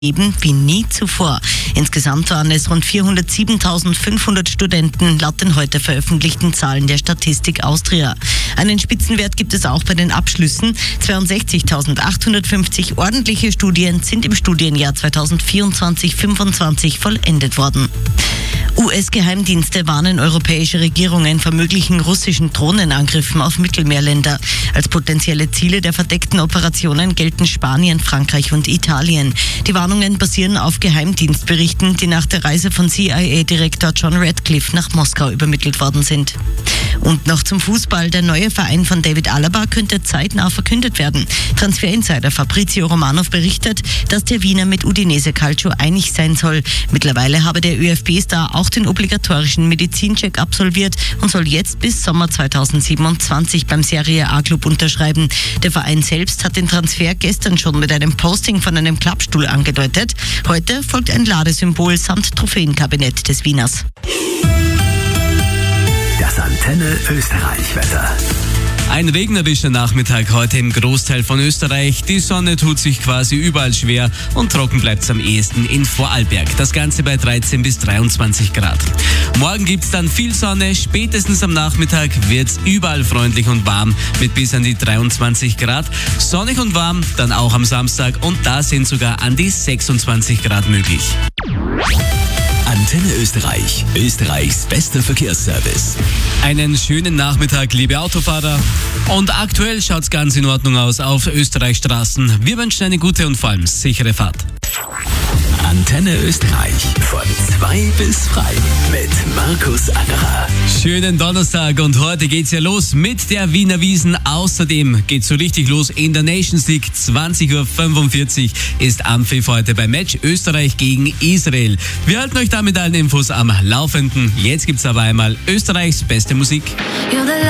Eben wie nie zuvor. Insgesamt waren es rund 407.500 Studenten laut den heute veröffentlichten Zahlen der Statistik Austria. Einen Spitzenwert gibt es auch bei den Abschlüssen. 62.850 ordentliche Studien sind im Studienjahr 2024/25 vollendet worden. US-Geheimdienste warnen europäische Regierungen vor möglichen russischen Drohnenangriffen auf Mittelmeerländer. Als potenzielle Ziele der verdeckten Operationen gelten Spanien, Frankreich und Italien. Die Warnungen basieren auf Geheimdienstberichten, die nach der Reise von CIA-Direktor John Radcliffe nach Moskau übermittelt worden sind. Und noch zum Fußball. Der neue Verein von David Alaba könnte zeitnah verkündet werden. Transferinsider Fabrizio Romano berichtet, dass der Wiener mit Udinese Calcio einig sein soll. Mittlerweile habe der ÖFB-Star auch den obligatorischen Medizincheck absolviert und soll jetzt bis Sommer 2027 beim Serie A-Club unterschreiben. Der Verein selbst hat den Transfer gestern schon mit einem Posting von einem Klappstuhl angedeutet. Heute folgt ein Ladesymbol samt Trophäenkabinett des Wieners. Das Antenne Österreich-Wetter. Ein regnerischer Nachmittag heute im Großteil von Österreich. Die Sonne tut sich quasi überall schwer und trocken bleibt es am ehesten in Vorarlberg. Das Ganze bei 13 bis 23 Grad. Morgen gibt es dann viel Sonne. Spätestens am Nachmittag wird es überall freundlich und warm mit bis an die 23 Grad. Sonnig und warm dann auch am Samstag und da sind sogar an die 26 Grad möglich. Antenne Österreich, Österreichs bester Verkehrsservice. Einen schönen Nachmittag, liebe Autofahrer. Und aktuell schaut's ganz in Ordnung aus auf Österreichs Straßen. Wir wünschen eine gute und vor allem sichere Fahrt. Antenne Österreich von 2 bis frei mit Markus Angerer. Schönen Donnerstag und heute geht's ja los mit der Wiener Wiesn. Außerdem geht's so richtig los in der Nations League. 20.45 Uhr ist Anpfiff heute beim Match Österreich gegen Israel. Wir halten euch da mit allen Infos am Laufenden. Jetzt gibt's aber einmal Österreichs beste Musik.